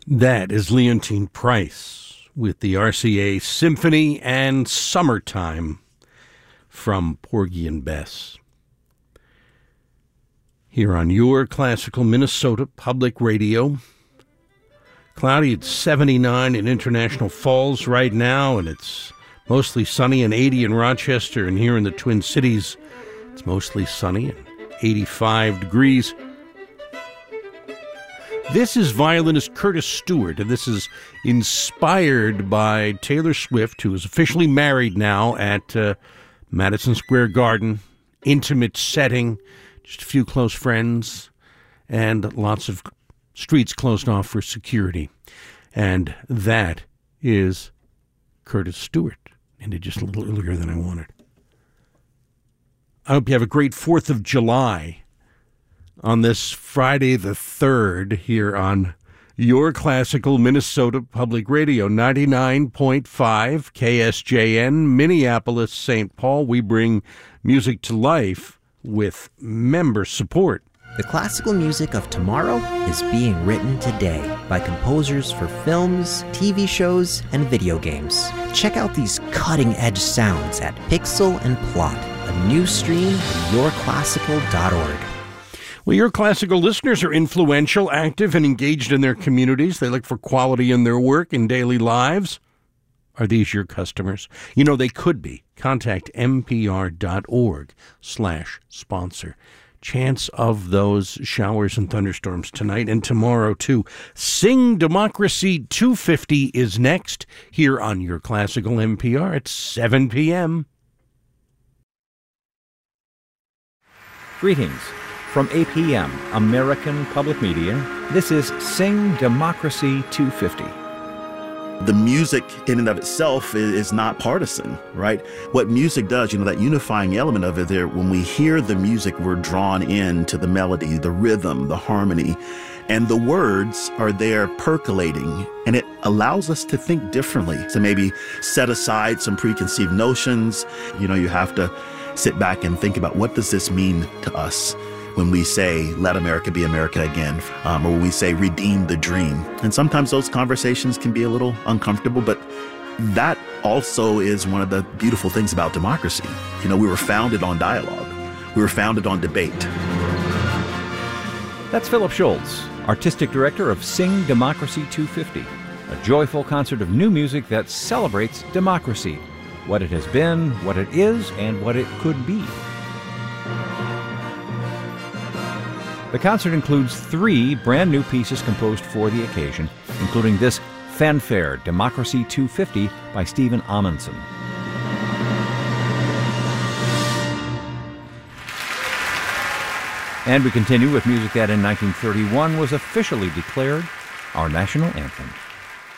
That is Leontine Price with the RCA Symphony and Summertime from Porgy and Bess. Here on your classical Minnesota Public Radio. Cloudy at 79 in International Falls right now, and it's mostly sunny and 80 in Rochester, and here in the Twin Cities, it's mostly sunny and 85 degrees. This is violinist Curtis Stewart, and this is inspired by Taylor Swift, who is officially married now at Madison Square Garden. Intimate setting, just a few close friends, and lots of streets closed off for security. And that is Curtis Stewart. Ended just a little earlier than I wanted. I hope you have a great 4th of July on this Friday the 3rd here on your classical Minnesota Public Radio, 99.5 KSJN, Minneapolis, St. Paul. We bring music to life with member support. The classical music of tomorrow is being written today by composers for films, TV shows, and video games. Check out these cutting-edge sounds at Pixel and Plot, a new stream at yourclassical.org. Well, your classical listeners are influential, active, and engaged in their communities. They look for quality in their work and daily lives. Are these your customers? You know, they could be. Contact mpr.org/sponsor. Chance of those showers and thunderstorms tonight and tomorrow, too. Sing Democracy 250 is next here on your classical NPR at 7 p.m. Greetings. From APM, American Public Media, this is Sing Democracy 250. The music in and of itself is not partisan, right? What music does, that unifying element of it there, when we hear the music, we're drawn into the melody, the rhythm, the harmony, and the words are there percolating, and it allows us to think differently, to maybe set aside some preconceived notions. You have to sit back and think about, what does this mean to us when we say, let America be America again, or when we say, redeem the dream. And sometimes those conversations can be a little uncomfortable, but that also is one of the beautiful things about democracy. We were founded on dialogue. We were founded on debate. That's Philip Schultz, Artistic Director of Sing Democracy 250, a joyful concert of new music that celebrates democracy, what it has been, what it is, and what it could be. The concert includes 3 brand new pieces composed for the occasion, including this fanfare, Democracy 250 by Stephen Amundsen. And we continue with music that in 1931 was officially declared our national anthem.